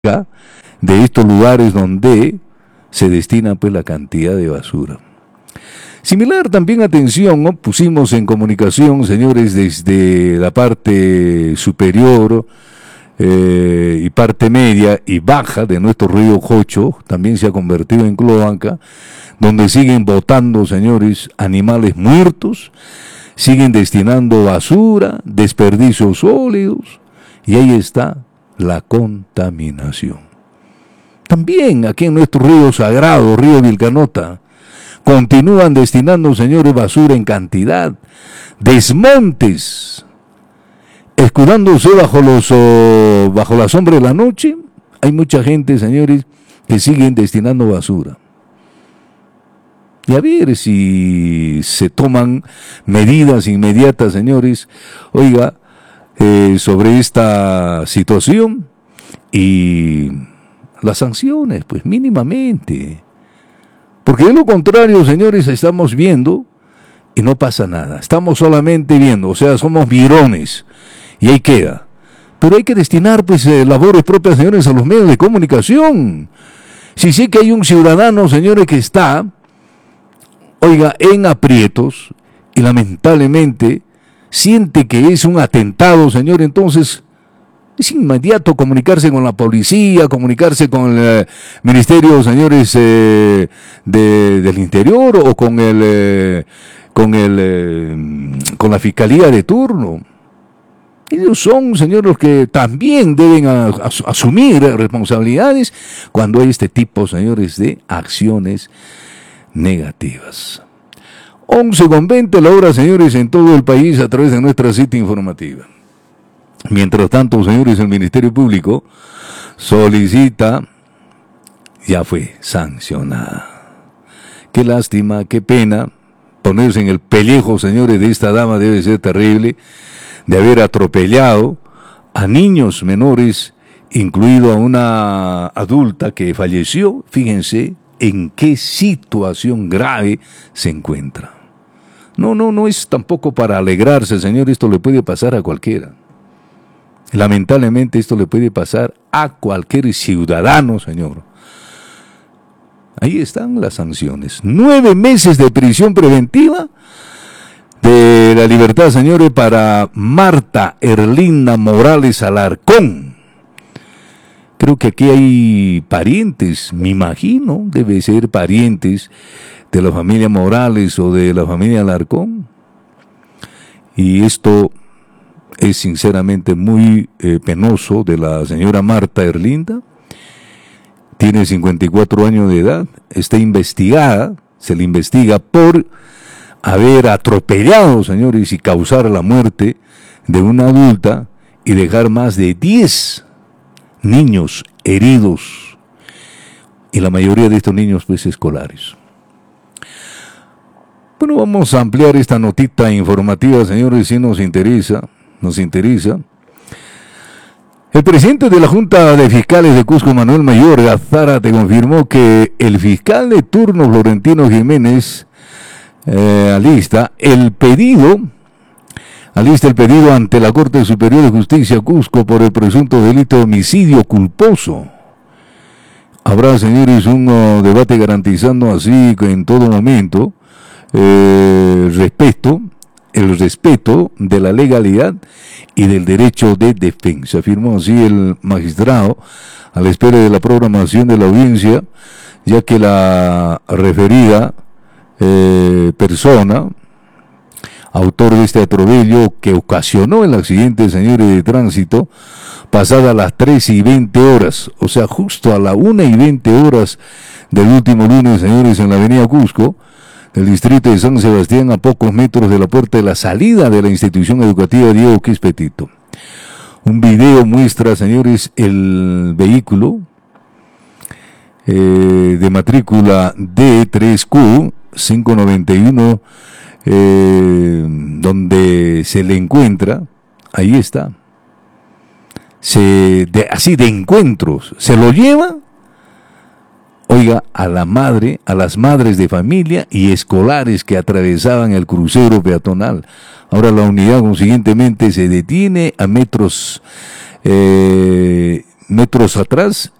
de estos lugares donde se destina pues la cantidad de basura. Similar también atención, ¿no? Pusimos en comunicación, señores, desde la parte superior y parte media y baja de nuestro río Jocho, también se ha convertido en cloaca, donde siguen botando, señores, animales muertos, siguen destinando basura, desperdicios sólidos, y ahí está la contaminación. También aquí en nuestro río sagrado, río Vilcanota, continúan destinando, señores, basura en cantidad, desmontes, escudándose bajo la sombra de la noche. Hay mucha gente, señores, que siguen destinando basura. Y a ver si se toman medidas inmediatas, señores, oiga, sobre esta situación y las sanciones, pues mínimamente. Porque de lo contrario, señores, estamos viendo y no pasa nada. Estamos solamente viendo, o sea, somos virones y ahí queda. Pero hay que destinar, pues, labores propias, señores, a los medios de comunicación. Si sí que hay un ciudadano, señores, que está, oiga, en aprietos y lamentablemente siente que es un atentado, señor, entonces es inmediato comunicarse con la policía, comunicarse con el ministerio, señores, del Interior o con la fiscalía de turno. Ellos son, señores, los que también deben asumir responsabilidades cuando hay este tipo, señores, de acciones negativas. 11:20 la hora, señores, en todo el país a través de nuestra cita informativa. Mientras tanto, señores, el Ministerio Público solicita, ya fue sancionada. Qué lástima, qué pena, ponerse en el pellejo, señores, de esta dama debe ser terrible, de haber atropellado a niños menores, incluido a una adulta que falleció. Fíjense en qué situación grave se encuentra. No es tampoco para alegrarse, señor, esto le puede pasar a cualquiera. Lamentablemente esto le puede pasar a cualquier ciudadano, señor. Ahí están las sanciones. 9 meses de prisión preventiva de la libertad, señores, para Marta Erlinda Morales Alarcón. Creo que aquí hay parientes, me imagino, debe ser parientes de la familia Morales o de la familia Alarcón. Y esto es sinceramente muy penoso de la señora Marta Erlinda. Tiene 54 años de edad, está investigada, se le investiga por haber atropellado, señores, y causar la muerte de una adulta y dejar más de 10 niños heridos, y la mayoría de estos niños pues escolares. Bueno, vamos a ampliar esta notita informativa, señores, si nos interesa. El presidente de la Junta de Fiscales de Cusco, Manuel Mayor Zárate, confirmó que el fiscal de turno Florentino Jiménez alista el pedido ante la Corte Superior de Justicia Cusco por el presunto delito de homicidio culposo. Habrá, señores, un debate garantizando así que en todo momento el respeto de la legalidad y del derecho de defensa, afirmó así el magistrado a la espera de la programación de la audiencia, ya que la referida persona, autor de este atropello que ocasionó el accidente, señores, de tránsito, pasada las 13:20, o sea, justo a las 1:20 del último lunes, señores, en la avenida Cusco, del distrito de San Sebastián, a pocos metros de la puerta de la salida de la institución educativa Diego Quispe-Tito. Un video muestra, señores, el vehículo de matrícula D3Q 591, donde se le encuentra, ahí está, así de encuentros, se lo lleva, oiga, a las madres de familia y escolares que atravesaban el crucero peatonal. Ahora la unidad consiguientemente se detiene a metros metros atrás